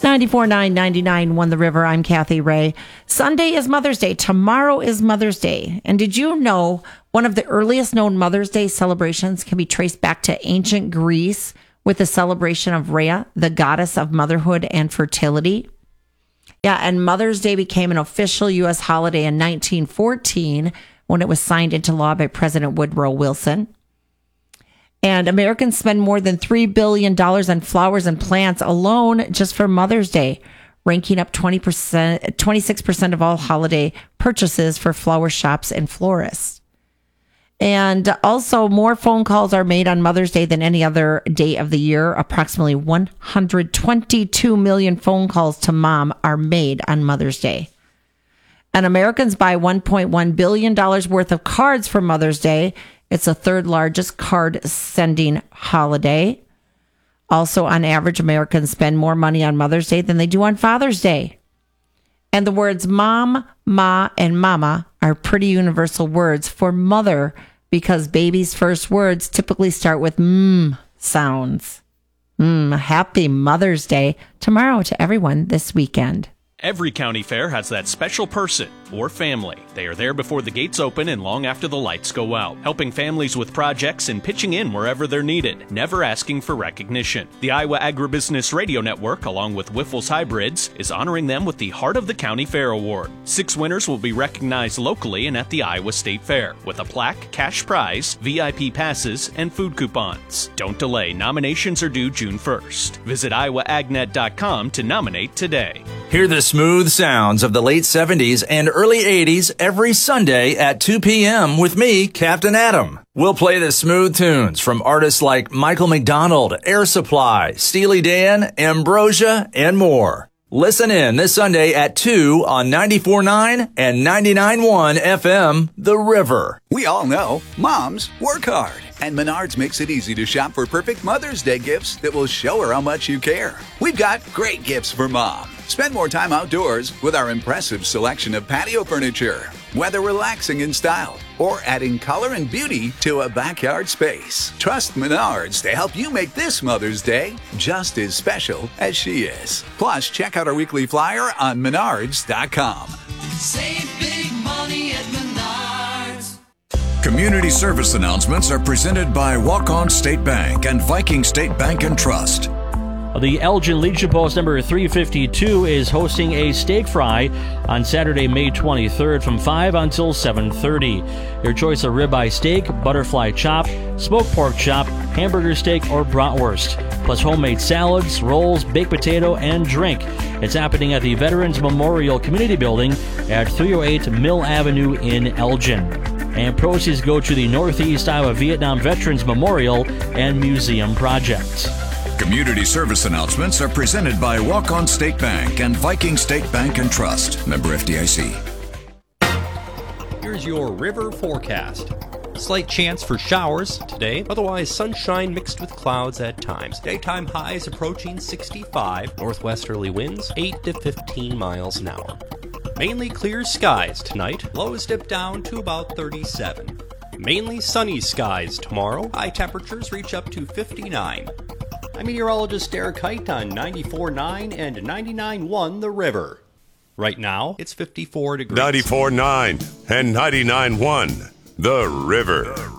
94.9, 99.1 The River. I'm Kathy Ray. Sunday is Mother's Day. Tomorrow is Mother's Day. And did you know one of the earliest known Mother's Day celebrations can be traced back to ancient Greece with the celebration of Rhea, the goddess of motherhood and fertility? Yeah, and Mother's Day became an official U.S. holiday in 1914 when it was signed into law by President Woodrow Wilson. And Americans spend more than $3 billion on flowers and plants alone just for Mother's Day, ranking up 26% of all holiday purchases for flower shops and florists. And also, more phone calls are made on Mother's Day than any other day of the year. Approximately 122 million phone calls to mom are made on Mother's Day. And Americans buy $1.1 billion worth of cards for Mother's Day. It's the third largest card sending holiday. Also, on average, Americans spend more money on Mother's Day than they do on Father's Day. And the words mom, ma, and mama are pretty universal words for mother because babies' first words typically start with sounds. Happy Mother's Day tomorrow to everyone this weekend. Every county fair has that special person or family. They are there before the gates open and long after the lights go out, helping families with projects and pitching in wherever they're needed, never asking for recognition. The Iowa Agribusiness Radio Network, along with Wiffles Hybrids, is honoring them with the Heart of the County Fair Award. 6 winners will be recognized locally and at the Iowa State Fair, with a plaque, cash prize, VIP passes, and food coupons. Don't delay. Nominations are due June 1st. Visit iowaagnet.com to nominate today. Hear the smooth sounds of the late 70s and early 80s every Sunday at 2 p.m. with me, Captain Adam. We'll play the smooth tunes from artists like Michael McDonald, Air Supply, Steely Dan, Ambrosia, and more. Listen in this Sunday at 2 on 94.9 and 99.1 FM, The River. We all know moms work hard, and Menards makes it easy to shop for perfect Mother's Day gifts that will show her how much you care. We've got great gifts for mom. Spend more time outdoors with our impressive selection of patio furniture, whether relaxing in style or adding color and beauty to a backyard space. Trust Menards to help you make this Mother's Day just as special as she is. Plus, check out our weekly flyer on menards.com. Save big money at Menards. Community service announcements are presented by Walk-On State Bank and Viking State Bank and Trust. The Elgin Legion Post number 352 is hosting a steak fry on Saturday, May 23rd from 5 until 7:30. Your choice of ribeye steak, butterfly chop, smoked pork chop, hamburger steak, or bratwurst, plus homemade salads, rolls, baked potato, and drink. It's happening at the Veterans Memorial Community Building at 308 Mill Avenue in Elgin. And proceeds go to the Northeast Iowa Vietnam Veterans Memorial and Museum Project. Community service announcements are presented by Walk-On State Bank and Viking State Bank and Trust. Member FDIC. Here's your river forecast. Slight chance for showers today, otherwise sunshine mixed with clouds at times. Daytime highs approaching 65, northwesterly winds 8 to 15 miles an hour. Mainly clear skies tonight, lows dip down to about 37. Mainly sunny skies tomorrow, high temperatures reach up to 59. I'm meteorologist Derek Height on 94.9 and 99.1 The River. Right now, it's 54 degrees. 94.9 and 99.1 The River.